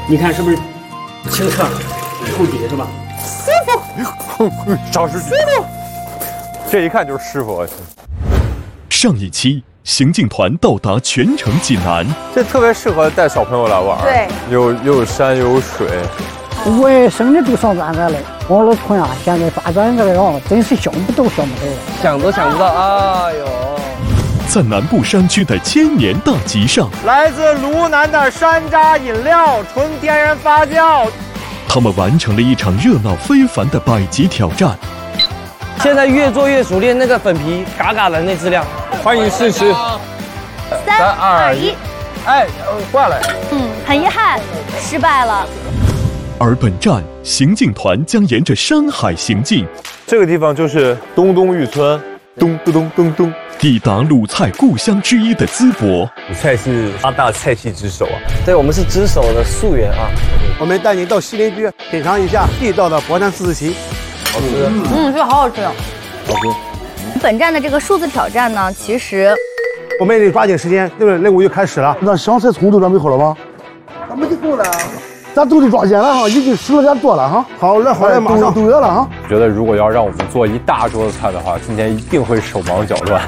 你看是不是清澈透底是吧？ 师傅，找师傅，这一看就是师傅。 上一期行进团到达全城济南， 这特别适合带小朋友来玩。 对， 又有山又有水。 我也生的都上这样子嘞，我老婆呀，现在发展这个哦，真是想不到了， 想都想不到。哎呦！ 在南部山区的千年大集上， 来自鲁南的山楂饮料纯天然发酵， 他们完成了一场热闹非凡的百级挑战。 现在越做越熟练，那个粉皮嘎嘎的那质量， 欢迎试吃。 3、2、1， 哎，坏了。 很遗憾，失败了。 而本站行进团将沿着山海行进， 这个地方就是东东峪村，咚咚咚咚咚， 抵达鲁菜故乡之一的淄博。 鲁菜是8大菜系之首啊。 对，我们是只手的溯源啊。 我们带您到西林区品尝一下地道的博山四字旗。 好吃。 这个好好吃。好吃。 本站的这个数字挑战呢，其实我们也得抓紧时间，这个任务就开始了。 那香菜葱都准备好了吗？ 咱们就够了。 咱都得抓紧了哈，已经10点多了哈。好嘞，好嘞，马上都月了哈。 我觉得如果要让我们做一大桌子菜的话，今天一定会手忙脚乱。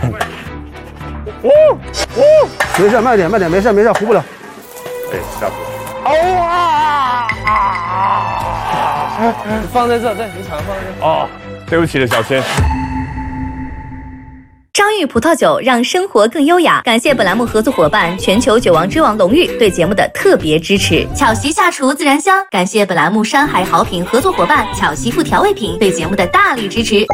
没事，慢点，没事，糊不了。 哎，下不。 放在这，对，你尝放在这。 哦，对不起了，小千。 张裕葡萄酒让生活更优雅。感谢本栏目合作伙伴全球酒王之王龙玉对节目的特别支持。巧媳下厨自然香。感谢本栏目山海好品合作伙伴巧媳妇调味品对节目的大力支持。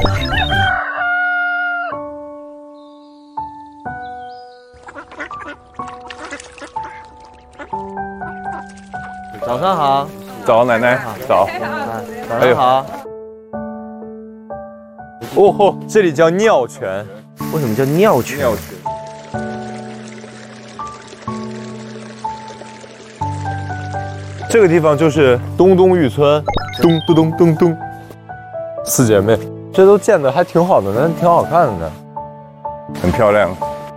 早上好。 早，奶奶早。 早上好。 哦吼，这里叫尿泉。 为什么叫尿泉？ 尿泉。这个地方就是东东峪村，咚咚咚咚咚。4姐妹，这都建的还挺好的呢，挺好看的呢，很漂亮。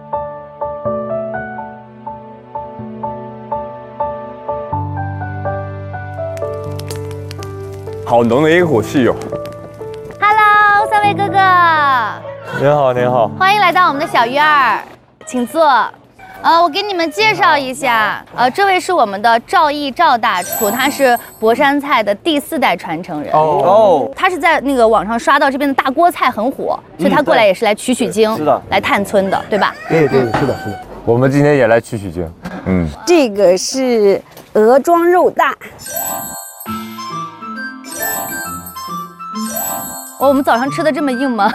好浓的一股气哟。 Hello， 三位哥哥。 您好，您好， 欢迎来到我们的小院儿，请坐。我给你们介绍一下，这位是我们的赵毅赵大厨，他是博山菜的第4代传承人。 哦， 他是在那个网上刷到这边的大锅菜很火，所以他过来也是来取经， 是的， 来探村的，对吧？ 对，是的。 我们今天也来取经。 这个是鹅庄肉蛋。 我们早上吃的这么硬吗？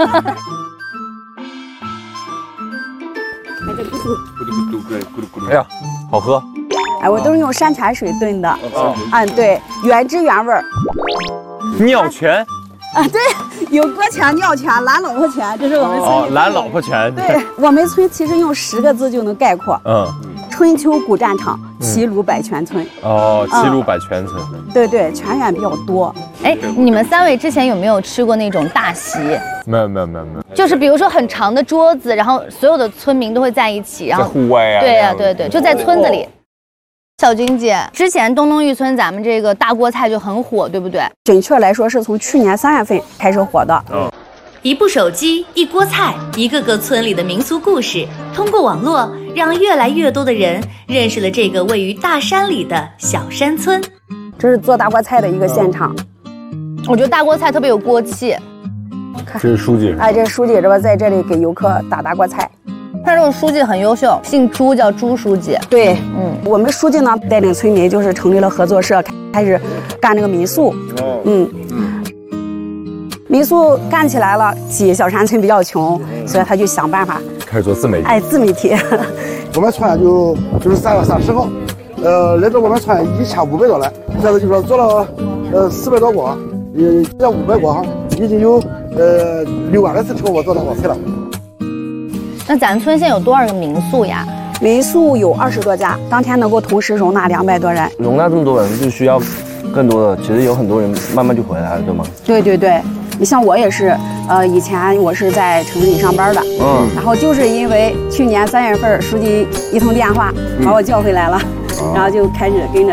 哎呀，好喝！ 哎，我都是用山泉水炖的。对，原汁原味儿。 尿泉。 对，有锅泉、尿泉、蓝老婆泉，这是我们村。 蓝老婆泉。 对，我们村其实用10个字就能概括。春秋古战场，齐鲁百泉村。 齐鲁百泉村。 对，泉源比较多。 哎，你们3位之前有没有吃过那种大席？ 没有。 就是比如说很长的桌子，然后所有的村民都会在一起，然后在户外啊。 对呀，对，就在村子里。小军姐，之前东东峪村咱们这个大锅菜就很火，对不对？ 准确来说是从去年3月份开始火的。 一部手机，一锅菜，一个个村里的民俗故事，通过网络，让越来越多的人认识了这个位于大山里的小山村。 这是做大锅菜的一个现场。 我觉得大锅菜特别有锅气。 这是书记。 哎，这是书记，这不在这里给游客打大锅菜。 他这个书记很优秀，姓朱，叫朱书记。 对，我们书记呢带领村民就是成立了合作社，开始干这个民宿。民宿干起来了，小山村比较穷，所以他就想办法开始做自媒体。 自媒体。 我们村就是3月30号，来到我们村1500多人，现在就说做了400多锅，这500锅哈，已经有6万人次吃过我做大锅菜了。 那咱村现在有多少个民宿呀？ 民宿有20多家，当天能够同时容纳200多人。 容纳这么多人，就需要更多的。其实有很多人慢慢就回来了，对吗？ 对。你像我也是，以前我是在城里上班的，然后就是因为去年3月份书记一通电话把我叫回来了，然后就开始跟着